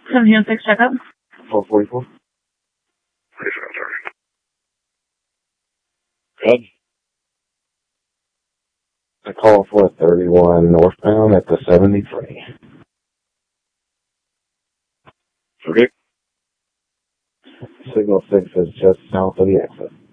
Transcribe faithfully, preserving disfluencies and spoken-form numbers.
seventeen oh six checkup. four forty-four. forty-seven, sorry. Good. I call for thirty-one northbound at the seventy-three. Okay. Signal six is just south of the exit.